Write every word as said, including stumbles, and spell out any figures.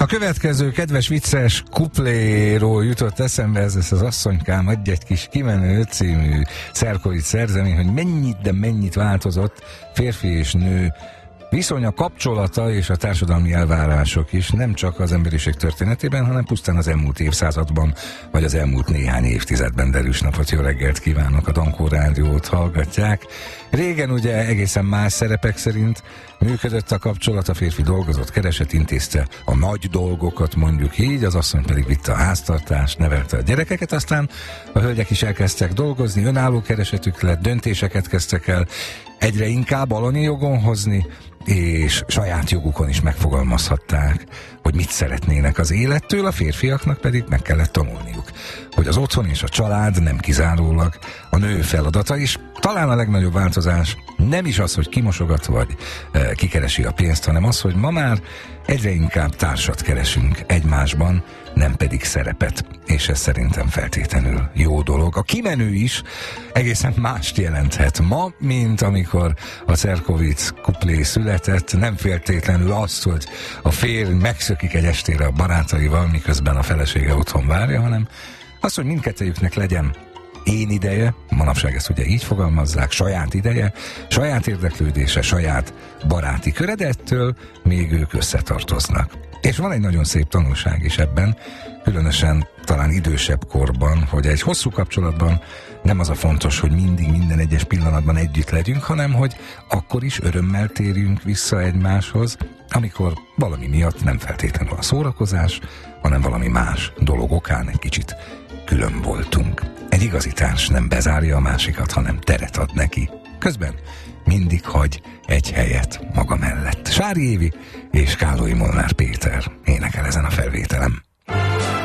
A következő kedves vicces kupléról jutott eszembe, ez az Asszonykám, adj egy kis kimenő című Szerkovics szerzemény, hogy mennyit, de mennyit változott férfi és nő viszonya, kapcsolata és a társadalmi elvárások is, nem csak az emberiség történetében, hanem pusztán az elmúlt évszázadban, vagy az elmúlt néhány évtizedben. Derűs napot, jó reggelt kívánok, a Dankó Rádiót hallgatják. Régen ugye egészen más szerepek szerint működött a kapcsolat, a férfi dolgozott, keresett, intézte a nagy dolgokat, mondjuk így, az asszony pedig vitte a háztartást, nevelte a gyerekeket, aztán a hölgyek is elkezdtek dolgozni, önálló keresetük lett, döntéseket kezdtek el egyre inkább alany jogon hozni, és saját jogukon is megfogalmazhatták, hogy mit szeretnének az élettől, a férfiaknak pedig meg kellett tanulniuk, hogy az otthon és a család nem kizárólag a nő feladata is. Talán a legnagyobb változás nem is az, hogy kimosogat vagy e, kikeresi a pénzt, hanem az, hogy ma már egyre inkább társat keresünk egymásban, nem pedig szerepet, és ez szerintem feltétlenül jó dolog. A kimenő is egészen mást jelenthet ma, mint amikor a Szerkovics kuplé született, nem feltétlenül azt, hogy a férj megszökik egy estére a barátaival, miközben a felesége otthon várja, hanem az, hogy mindkettőjüknek legyen én ideje, manapság ezt ugye így fogalmazzák, saját ideje, saját érdeklődése, saját baráti köre, de ettől még ők összetartoznak. És van egy nagyon szép tanulság is ebben, különösen talán idősebb korban, hogy egy hosszú kapcsolatban nem az a fontos, hogy mindig minden egyes pillanatban együtt legyünk, hanem hogy akkor is örömmel térjünk vissza egymáshoz, amikor valami miatt nem feltétlenül a szórakozás, hanem valami más dolog okán egy kicsit külön voltunk. Egy igazi társ nem bezárja a másikat, hanem teret ad neki. Közben mindig hagy egy helyet maga mellett. Sári Évi és Kálói Molnár Péter.